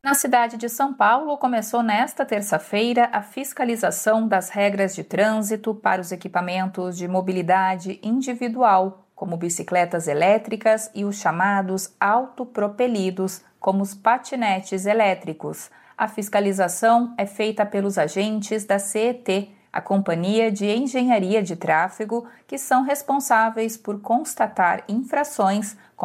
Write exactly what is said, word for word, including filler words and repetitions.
Na cidade de São Paulo, começou nesta terça-feira a fiscalização das regras de trânsito para os equipamentos de mobilidade individual, como bicicletas elétricas e os chamados autopropelidos, como os patinetes elétricos. A fiscalização é feita pelos agentes da C E T, a Companhia de Engenharia de Tráfego, que são responsáveis por constatar infrações